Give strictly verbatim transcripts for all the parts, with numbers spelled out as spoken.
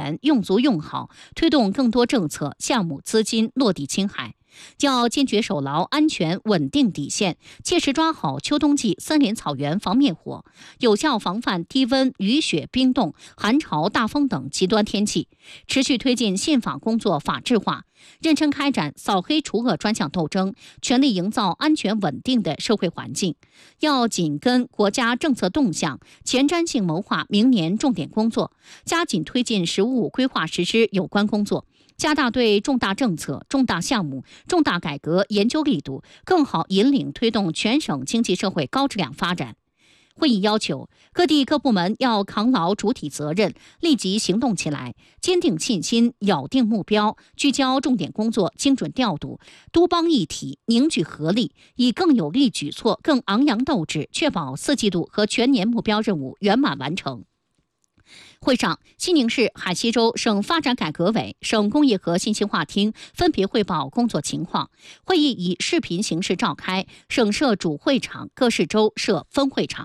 源用足用好，推动更多政策、项目、资金落地青海。要坚决守牢安全稳定底线，切实抓好秋冬季森林草原防灭火，有效防范低温、雨雪、冰冻、寒潮、大风等极端天气，持续推进信访工作法治化，认真开展扫黑除恶专项斗争，全力营造安全稳定的社会环境。要紧跟国家政策动向，前瞻性谋划明年重点工作，加紧推进“十五五”规划实施有关工作，加大对重大政策、重大项目、重大改革研究力度，更好引领推动全省经济社会高质量发展。会议要求各地各部门要扛牢主体责任，立即行动起来，坚定信心，咬定目标，聚焦重点工作，精准调度，督帮一体，凝聚合力，以更有力举措、更昂扬斗志，确保四季度和全年目标任务圆满完成。会上，西宁市海西州省发展改革委、省工业和信息化厅分别汇报工作情况。会议以视频形式召开，省设主会场，各市州设分会场。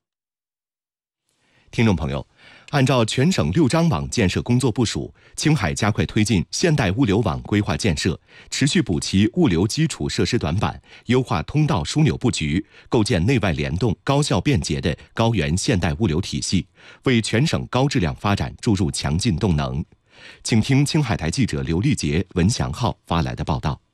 听众朋友，按照全省六张网建设工作部署，青海加快推进现代物流网规划建设，持续补齐物流基础设施短板，优化通道枢纽布局，构建内外联动、高效便捷的高原现代物流体系，为全省高质量发展注入强劲动能。请听青海台记者刘丽杰、文祥浩发来的报道。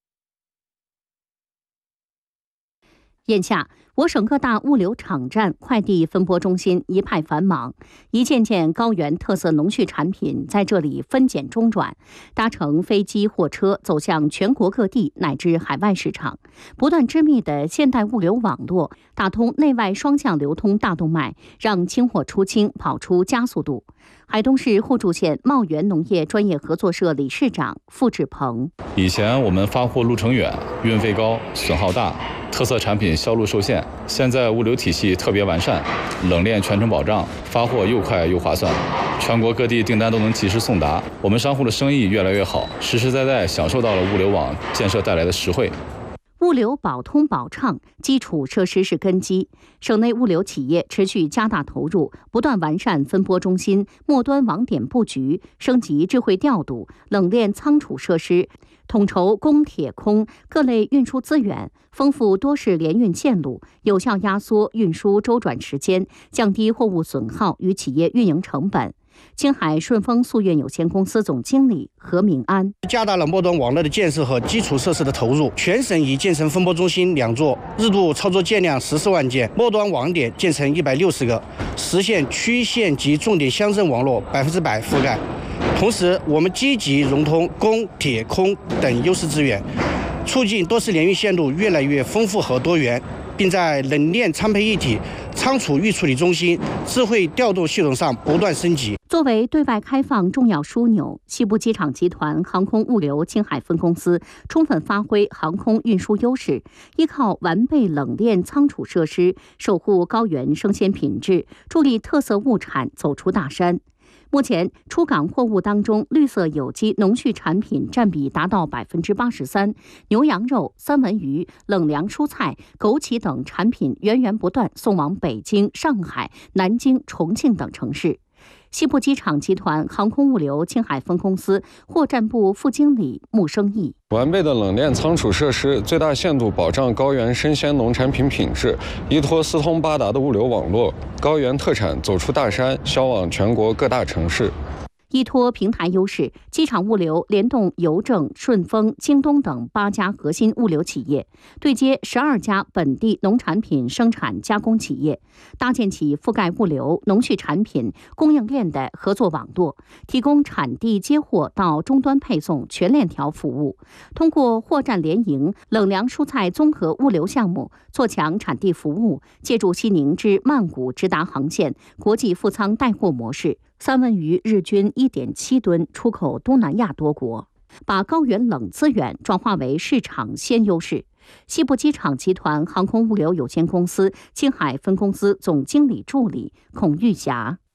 眼下，我省各大物流场站、快递分拨中心一派繁忙，一件件高原特色农畜产品在这里分拣中转，搭乘飞机、货车走向全国各地乃至海外市场。不断织密的现代物流网络，打通内外双向流通大动脉，让清货出清跑出加速度。海东市互助县茂源农业专业合作社理事长付志鹏： 以前我们发货路程远，运费高，损耗大，特色产品销路受限。现在物流体系特别完善，冷链全程保障，发货又快又划算，全国各地订单都能及时送达。我们商户的生意越来越好，实实在在享受到了物流网建设带来的实惠。 物流保通保畅，基础设施是根基。省内物流企业持续加大投入，不断完善分拨中心、末端网点布局，升级智慧调度、冷链仓储设施，统筹公铁空各类运输资源，丰富多式联运线路，有效压缩运输周转时间，降低货物损耗与企业运营成本。青海顺丰速运有限公司总经理何明安： 加大了末端网络的建设和基础设施的投入，全省已建成分拨中心两座，日度操作件量十四万件，末端网点建成一百六十个，实现区县及重点乡镇网络百分之百覆盖。同时，我们积极融通公、铁、空等优势资源，促进多式联运线路越来越丰富和多元，并在冷链仓配一体、仓储预处理中心、智慧调度系统上不断升级。 作为对外开放重要枢纽，西部机场集团航空物流青海分公司充分发挥航空运输优势，依靠完备冷链仓储设施，守护高原生鲜品质，助力特色物产走出大山。目前，出港货物当中，绿色有机农畜产品占比达到百分之八十三，牛羊肉、三文鱼、冷凉蔬菜、枸杞等产品源源不断送往北京、上海、南京、重庆等城市。西部机场集团航空物流青海分公司货站部副经理穆生义： 完备的冷链仓储设施，最大限度保障高原生鲜农产品品质，依托四通八达的物流网络，高原特产走出大山，销往全国各大城市。 依托平台优势，机场物流联动邮政、顺丰、京东等八家核心物流企业，对接十二家本地农产品生产加工企业，搭建起覆盖物流、农畜产品供应链的合作网络，提供产地接货到终端配送全链条服务。通过货站联营、冷凉蔬菜综合物流项目，做强产地服务，借助西宁至曼谷直达航线、国际副仓带货模式。三文鱼日均 一点七吨出口东南亚多国，把高原冷资源转化为市场先优势。西部机场集团航空物流有限公司青海分公司总经理助理孔玉霞：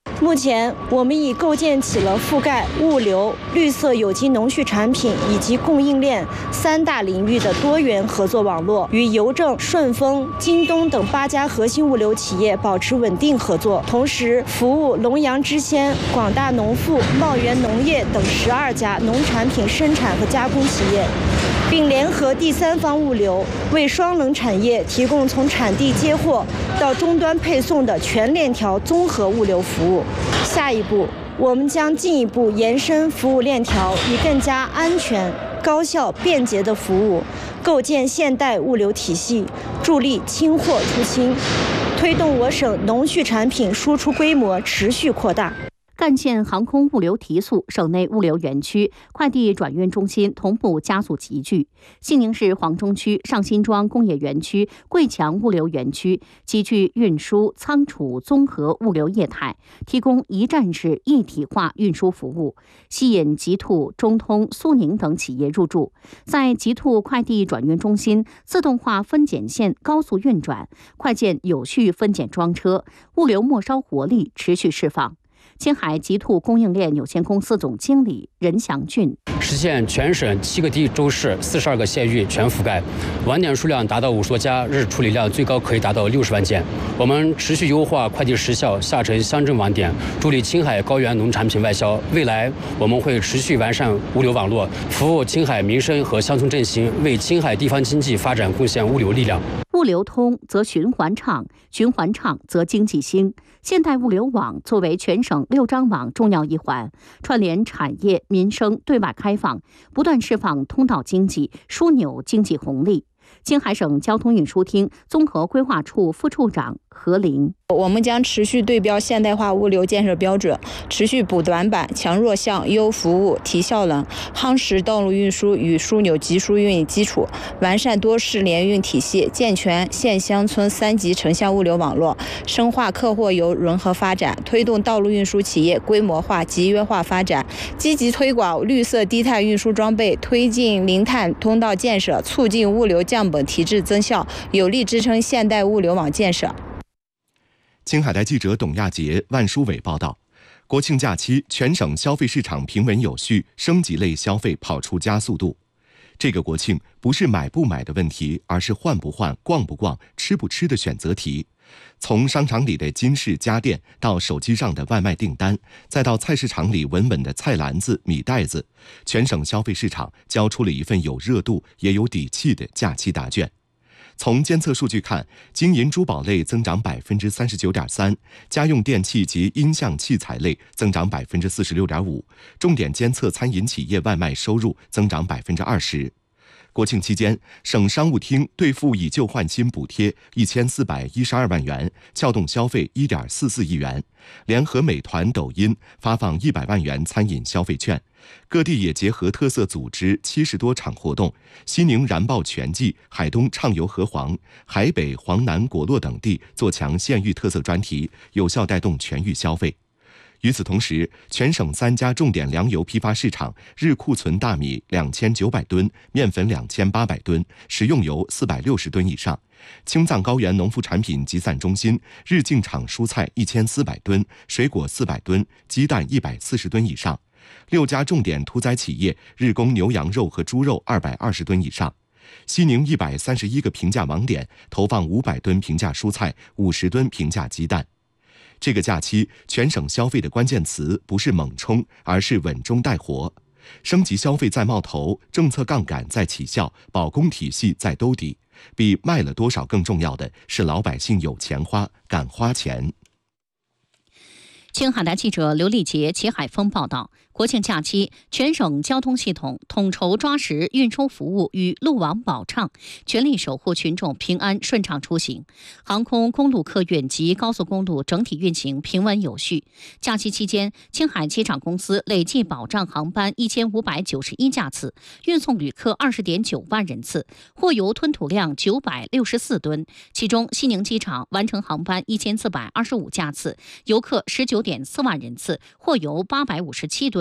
目前，我们已构建起了覆盖物流、绿色有机农畜产品以及供应链三大领域的多元合作网络，与邮政、顺丰、京东等八家核心物流企业保持稳定合作，同时服务龙阳知鲜、广大农副、茂源农业等十二家农产品生产和加工企业，并联合第三方物流，为双冷产业提供从产地接货到终端配送的全链条综合物流服务。下一步，我们将进一步延伸服务链条，以更加安全、高效、便捷的服务，构建现代物流体系，助力清货出清，推动我省农畜产品输出规模持续扩大。 赣县航空物流提速，省内物流园区、快递转运中心同步加速集聚。西宁市黄中区上辛庄工业园区、贵强物流园区集聚运输、仓储综合物流业态，提供一站式一体化运输服务，吸引极兔、中通、苏宁等企业入驻。在极兔快递转运中心，自动化分拣线高速运转，快件有序分拣装车，物流末梢活力持续释放。青海极兔供应链有限公司总经理任祥俊， 实现全省七个地州市、四十二个县域全覆盖，网点数量达到五十多家，日处理量最高可以达到六十万件。我们持续优化快递时效下沉乡镇网点，助力青海高原农产品外销。未来我们会持续完善物流网络，服务青海民生和乡村振兴，为青海地方经济发展贡献物流力量。 物流通则循环畅，循环畅则经济兴。现代物流网作为全省六张网重要一环，串联产业、民生对外开放，不断释放通道经济，枢纽经济红利。青海省交通运输厅综合规划处副处长何林， 我们将持续对标现代化物流建设标准，持续补短板、强弱项、优服务、提效能，夯实道路运输与枢纽集疏运基础，完善多市联运体系，健全县乡村三级城乡物流网络，深化客货游融合发展，推动道路运输企业规模化、集约化发展，积极推广绿色低碳运输装备，推进零碳通道建设，促进物流降本提质增效，有力支撑现代物流网建设。 青海台记者董亚杰、万书伟报道，国庆假期全省消费市场平稳有序，升级类消费跑出加速度。这个国庆不是买不买的问题，而是换不换、逛不逛、吃不吃的选择题。从商场里的金饰家电，到手机上的外卖订单，再到菜市场里稳稳的菜篮子、米袋子，全省消费市场交出了一份有热度也有底气的假期答卷。从监测数据看，金银珠宝类增长百分之三十九点三，家用电器及音像器材类增长百分之四十六点五，重点监测餐饮企业外卖收入增长百分之二十。国庆期间，省商务厅兑付以旧换新补贴一千四百一十二万元，撬动消费一点四四亿元，联合美团、抖音发放一百万元餐饮消费券。各地也结合特色组织七十多场活动，西宁燃爆全季、海东畅游河黄、海北、黄南、果洛等地做强县域特色专题，有效带动全域消费。与此同时，全省三家重点粮油批发市场日库存大米两千九百吨、面粉两千八百吨、食用油四百六十吨以上。青藏高原农副产品集散中心日进场蔬菜一千四百吨、水果四百吨、鸡蛋一百四十吨以上。六家重点屠宰企业日供牛羊肉和猪肉二百二十吨以上。西宁一百三十一个平价网点投放五百吨平价蔬菜、五十吨平价鸡蛋。这个假期，全省消费的关键词不是猛冲，而是稳中带活。升级消费在冒头，政策杠杆在起效，保供体系在兜底。比卖了多少更重要的是老百姓有钱花，敢花钱。 青海台记者刘丽杰、齐海峰报道，国庆假期，全省交通系统统筹抓实运输服务与路网保障，全力守护群众平安顺畅出行。航空、公路客运及高速公路整体运行平稳有序。假期期间，青海机场公司累计保障航班一千五百九十一架次，运送旅客二十点九万人次，货油吞吐量九百六十四吨。其中，西宁机场完成航班一千四百二十五架次，游客十九点四万人次，货油八百五十七吨。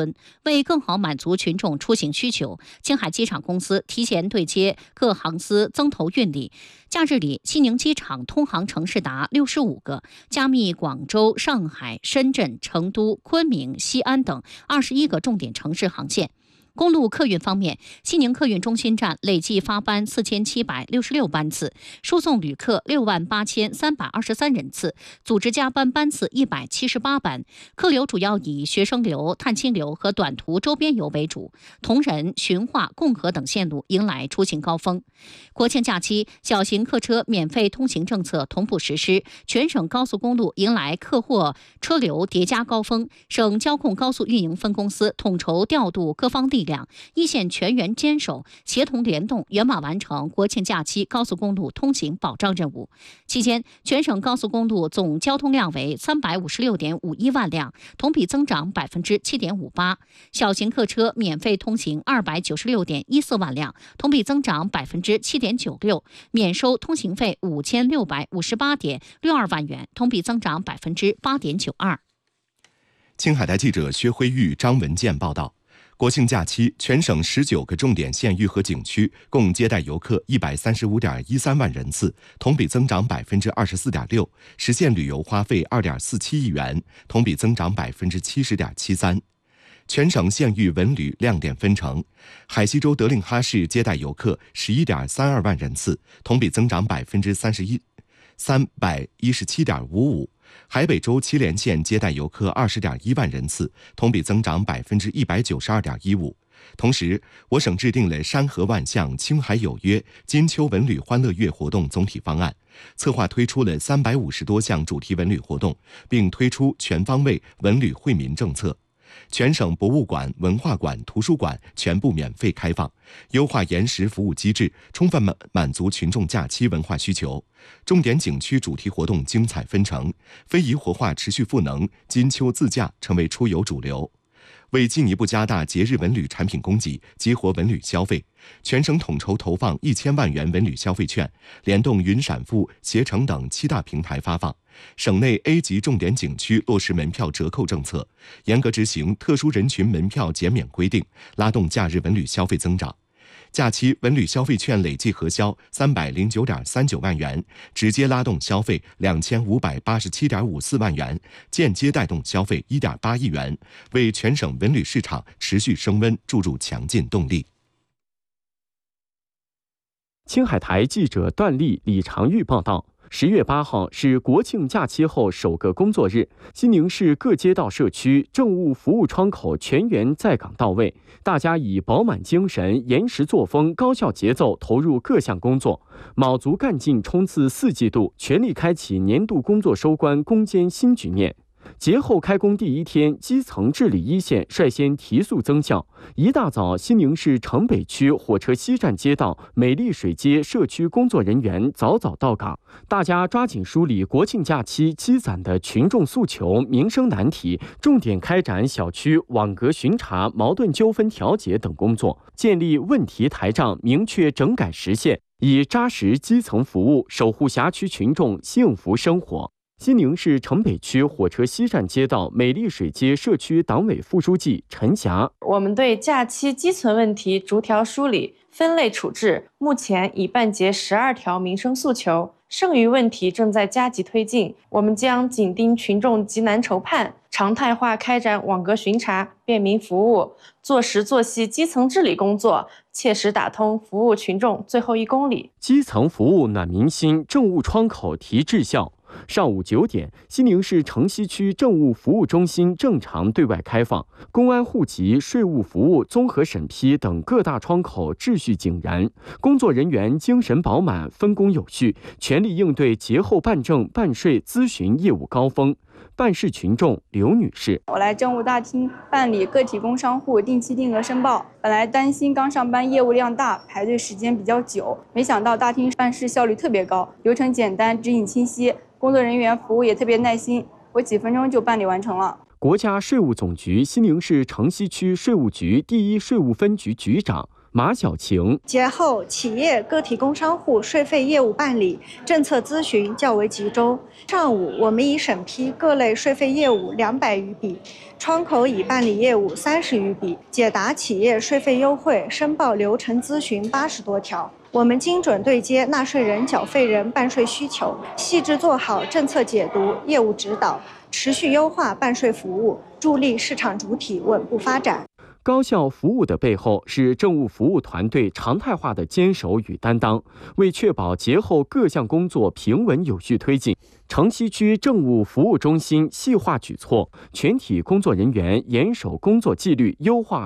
轮。为更好满足群众出行需求，青海机场公司提前对接各航司增投运力。假日里，西宁机场通航城市达六十五个，加密广州、上海、深圳、成都、昆明、西安等二十一个重点城市航线。公路客运方面，西宁客运中心站累计发班四千七百六十六班次，输送旅客六万八千三百二十三人次，组织加班班次一百七十八班。客流主要以学生流、探亲流和短途周边游为主，铜仁、循化、共和等线路迎来出行高峰。国庆假期，小型客车免费通行政策同步实施，全省高速公路迎来客货车流叠加高峰。省交控高速运营分公司统筹调度各方力量，一线全员坚守，协同联动，圆满完成国庆假期高速公路通行保障任务。期间，全省高速公路总交通量为三百五十六点五一万辆，同比增长百分之七点五八。小型客车免费通行二百九十六点一四万辆，同比增长百分之七点九六，免收通行费五千六百五十八点六二万元，同比增长百分之八点九二。 青海台记者薛辉玉、张文健报道。国庆假期，全省十九个重点县域和景区共接待游客一百三十五点一三万人次，同比增长百分之二十四点六，实现旅游花费二点四七亿元，同比增长百分之七十点七三。全省县域文旅亮点纷呈，海西州德令哈市接待游客十一点三二万人次，同比增长百分之三十一，三百一十七点五五。海北州祁连县接待游客二十点一万人次，同比增长百分之一百九十二点一五。同时，我省制定了山河万象、青海有约、金秋文旅欢乐月活动总体方案，策划推出了三百五十多项主题文旅活动，并推出全方位文旅惠民政策。全省博物馆、文化馆、图书馆全部免费开放，优化延时服务机制，充分满满足群众假期文化需求。重点景区主题活动精彩纷呈，非遗活化持续赋能，金秋自驾成为出游主流。为进一步加大节日文旅产品供给，激活文旅消费，全省统筹投放一千万元文旅消费券，联动云闪付、携程等七大平台发放。省内 A 级重点景区落实门票折扣政策，严格执行特殊人群门票减免规定，拉动假日文旅消费增长。假期文旅消费券累计核销三百零九点三九万元，直接拉动消费两千五百八十七点五四万元，间接带动消费一点八亿元，为全省文旅市场持续升温注入强劲动力。 青海台记者段丽、李长玉报道。十月八号是国庆假期后首个工作日，西宁市各街道社区政务服务窗口全员在岗到位，大家以饱满精神、严实作风、高效节奏投入各项工作，卯足干劲冲刺四季度，全力开启年度工作收官攻坚新局面。节后开工第一天，基层治理一线率先提速增效。一大早，西宁市城北区火车西站街道美丽水街社区工作人员早早到岗，大家抓紧梳理国庆假期积攒的群众诉求、民生难题，重点开展小区网格巡查、矛盾纠纷调解等工作，建立问题台账，明确整改实现，以扎实基层服务守护辖区群众幸福生活。西宁市城北区火车西站街道美丽水街社区党委副书记陈霞： 我们对假期基层问题逐条梳理、分类处置，目前已办结十二条民生诉求，剩余问题正在加急推进。我们将紧盯群众急难愁盼，常态化开展网格巡查、便民服务，做实做细基层治理工作，切实打通服务群众最后一公里。 基层服务暖民心，政务窗口提质效。上午九点，西宁市城西区政务服务中心正常对外开放，公安户籍、税务服务、综合审批等各大窗口秩序井然，工作人员精神饱满，分工有序，全力应对节后办证、办税、咨询业务高峰。办事群众刘女士： 我来政务大厅办理个体工商户定期定额申报，本来担心刚上班业务量大，排队时间比较久，没想到大厅办事效率特别高，流程简单，指引清晰，工作人员服务也特别耐心，我几分钟就办理完成了。 国家税务总局西宁市城西区税务局第一税务分局局长马晓晴， 节后，企业、个体工商户税费业务办理、政策咨询较为集中。上午，我们已审批各类税费业务两百余笔，窗口已办理业务三十余笔，解答企业税费优惠申报流程咨询八十多条。我们精准对接纳税人、缴费人办税需求，细致做好政策解读、业务指导，持续优化办税服务，助力市场主体稳步发展。 高效服务的背后是政务服务团队常态化的坚守与担当。为确保节后各项工作平稳有序推进，城西区政务服务中心细化举措，全体工作人员严守工作纪律，优化